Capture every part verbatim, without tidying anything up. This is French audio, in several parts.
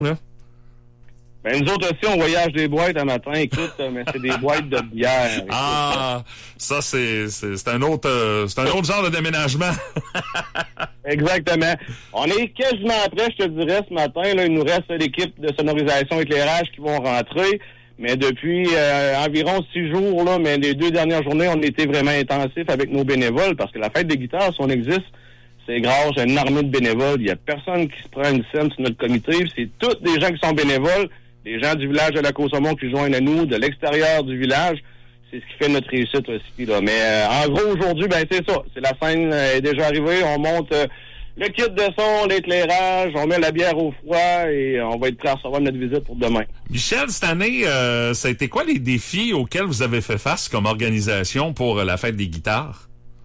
là? Ben, nous autres aussi, on voyage des boîtes un matin, écoute, mais c'est des boîtes de bière. Écoute. Ah, ça, c'est, c'est, c'est un autre, euh, c'est un autre genre de déménagement. Exactement. On est quasiment prêts, je te dirais, ce matin, là. Il nous reste l'équipe de sonorisation éclairage qui vont rentrer. Mais depuis euh, environ six jours, là, mais les deux dernières journées, on était vraiment intensifs avec nos bénévoles parce que la fête des guitares, si on existe, c'est grâce à une armée de bénévoles. Il n'y a personne qui se prend une scène sur notre comité. C'est tous des gens qui sont bénévoles, des gens du village de Lac-aux-Saumons qui joignent à nous, de l'extérieur du village. C'est ce qui fait notre réussite aussi, là. Mais euh, en gros, aujourd'hui, ben c'est ça. C'est la scène euh, est déjà arrivée. On monte euh, le kit de son, l'éclairage, on met la bière au froid et on va être prêt à recevoir notre visite pour demain. Michel, cette année, euh, ça a été quoi les défis auxquels vous avez fait face comme organisation pour euh, la fête des guitares?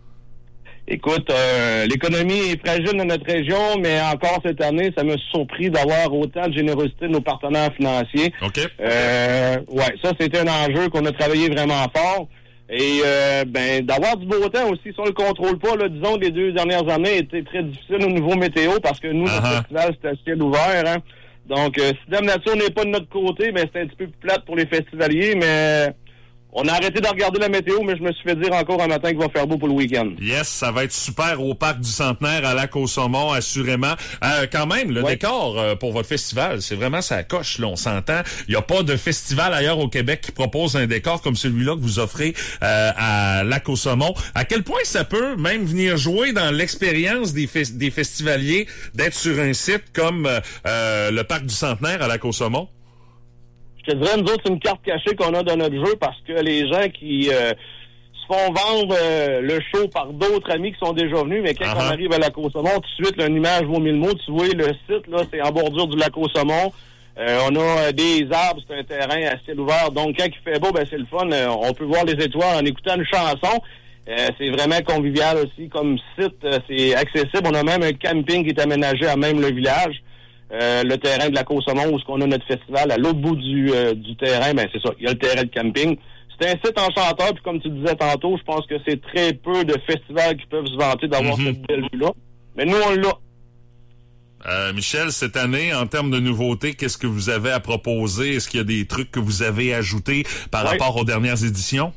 Écoute, euh, l'économie est fragile dans notre région, mais encore cette année, ça m'a surpris d'avoir autant de générosité de nos partenaires financiers. OK. Euh, ouais, ça, c'était un enjeu qu'on a travaillé vraiment fort. Et euh, ben d'avoir du beau temps aussi, si on le contrôle pas, là, disons, les deux dernières années étaient très difficiles au niveau météo parce que nous, uh-huh. notre festival, c'était à ciel ouvert. Hein? Donc, euh, si Dame Nature n'est pas de notre côté, ben c'est un petit peu plus plate pour les festivaliers, mais... On a arrêté de regarder la météo, mais je me suis fait dire encore un matin qu'il va faire beau pour le week-end. Yes, ça va être super au Parc du Centenaire à Lac-aux-Saumons, assurément. Euh, quand même, le ouais. décor euh, pour votre festival, c'est vraiment ça coche, là, on s'entend. Il n'y a pas de festival ailleurs au Québec qui propose un décor comme celui-là que vous offrez euh, à Lac-aux-Saumons. À quel point ça peut même venir jouer dans l'expérience des, fes- des festivaliers d'être sur un site comme euh, le Parc du Centenaire à Lac-aux-Saumons? Je te dirais, nous autres, c'est une carte cachée qu'on a dans notre jeu parce que les gens qui euh, se font vendre euh, le show par d'autres amis qui sont déjà venus, mais quand uh-huh. on arrive à Lac-aux-Saumons, tout de suite, là, une image vaut mille mots. Tu vois, le site, là, c'est en bordure du Lac-aux-Saumons. Euh, on a euh, des arbres, c'est un terrain à ciel ouvert. Donc, quand il fait beau, ben c'est le fun. Euh, on peut voir les étoiles en écoutant une chanson. Euh, c'est vraiment convivial aussi comme site. Euh, c'est accessible. On a même un camping qui est aménagé à même le village. Euh, le terrain de Lac-aux-Saumons où on a notre festival, à l'autre bout du, euh, du terrain, ben c'est ça, il y a le terrain de camping. C'est un site enchanteur, puis comme tu disais tantôt, je pense que c'est très peu de festivals qui peuvent se vanter d'avoir mm-hmm. cette belle vue-là. Mais nous, on l'a. Euh, Michel, cette année, en termes de nouveautés, qu'est-ce que vous avez à proposer? Est-ce qu'il y a des trucs que vous avez ajoutés par oui. rapport aux dernières éditions?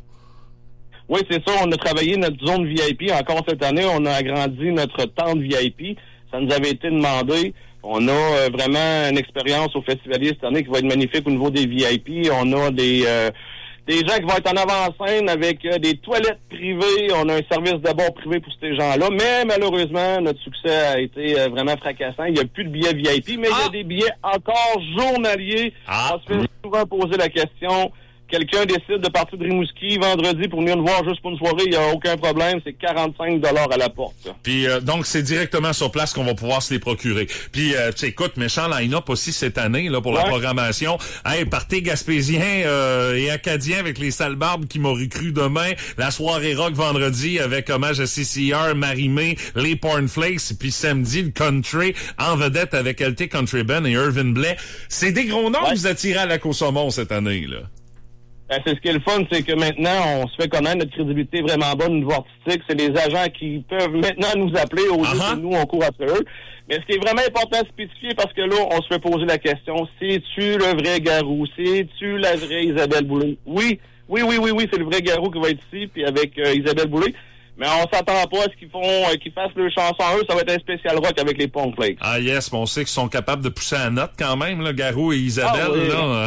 Oui, c'est ça. On a travaillé notre zone V I P. Encore cette année, on a agrandi notre tente V I P. Ça nous avait été demandé. On a euh, vraiment une expérience au festivalier cette année qui va être magnifique au niveau des V I P. On a des euh, des gens qui vont être en avant-scène avec euh, des toilettes privées. On a un service d'abord privé pour ces gens-là. Mais malheureusement, notre succès a été euh, vraiment fracassant. Il n'y a plus de billets V I P, mais ah! il y a des billets encore journaliers. Ah! On se fait souvent poser la question... Quelqu'un décide de partir de Rimouski vendredi pour venir nous voir juste pour une soirée, il n'y a aucun problème, c'est quarante-cinq dollars à la porte. Ça. Puis euh, donc c'est directement sur place qu'on va pouvoir se les procurer. Puis euh, tu sais, écoute, méchant line-up aussi cette année là pour ouais. la programmation. Hey, partez gaspésien euh, et acadien avec les Salbarbes qui m'ont recru demain, la soirée rock vendredi avec hommage à C C R, Marie-Mé, les Pornflakes, puis samedi le country en vedette avec L T Country Band et Irvin Blais. C'est des gros noms ouais. que vous attirez à Lac-aux-Saumons cette année là. Ben, c'est ce qui est le fun, c'est que maintenant, on se fait connaître, notre crédibilité est vraiment bonne au niveau artistique. C'est les agents qui peuvent maintenant nous appeler au lieu que nous, on court après eux. Mais ce qui est vraiment important à spécifier, parce que là, on se fait poser la question, c'est-tu le vrai Garou? C'est-tu la vraie Isabelle Boulay? Oui, oui, oui, oui, oui, c'est le vrai Garou qui va être ici, puis avec euh, Isabelle Boulay. Mais on s'attend pas à ce qu'ils font, euh, qu'ils fassent leur chanson eux. Ça va être un spécial rock avec les Pornflakes. Ah yes, mais on sait qu'ils sont capables de pousser la note quand même, là, Garou et Isabelle. Ah, oui. Là.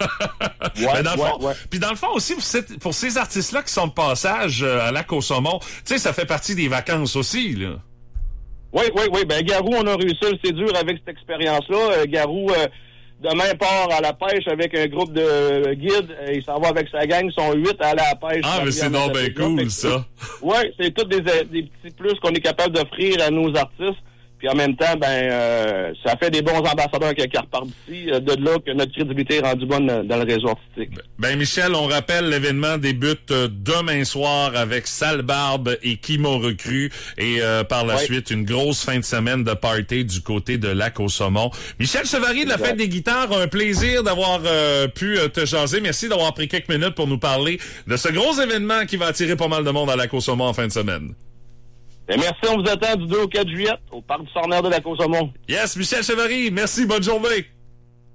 ouais, mais dans le ouais, fond, ouais. Puis dans le fond aussi, pour, cette, pour ces artistes-là qui sont de passage euh, à Lac-aux-Saumons, tu sais, ça fait partie des vacances aussi, là. Oui, oui, oui. Ben Garou, on a réussi à le séduire avec cette expérience-là. Euh, Garou... Euh, Demain, part à la pêche avec un groupe de guides. Il s'en va avec sa gang. Ils sont huit à la pêche. Ah, mais c'est donc bien cool, ça. Oui, c'est tous des, des petits plus qu'on est capable d'offrir à nos artistes. Puis en même temps, ben euh, ça fait des bons ambassadeurs qui repartent d'ici. De là que notre crédibilité est rendue bonne dans le réseau artistique. Ben Michel, on rappelle, l'événement débute demain soir avec Salbarbe et qui m'ont recru. Et euh, par la ouais. suite, une grosse fin de semaine de party du côté de Lac-aux-Saumons. Michel Chevalier de la Fête des guitares, un plaisir d'avoir euh, pu te jaser. Merci d'avoir pris quelques minutes pour nous parler de ce gros événement qui va attirer pas mal de monde à Lac-aux-Saumons en fin de semaine. Et merci, on vous attend du deux au quatre juillet au Parc du Centenaire de Lac-aux-Saumons. Yes, Michel Chevalier, merci, bonne journée.